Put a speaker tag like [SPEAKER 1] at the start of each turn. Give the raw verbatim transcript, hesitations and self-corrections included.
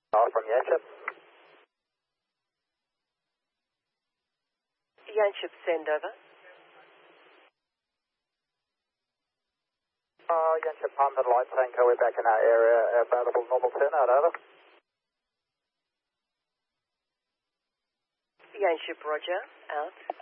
[SPEAKER 1] Oh, from Yanchep.
[SPEAKER 2] Yanchep, send over.
[SPEAKER 1] Oh, Yanchep, Palm Middle Light Tanko, we're back in our area. Available normal turnout, over.
[SPEAKER 2] Yanchep, roger, out.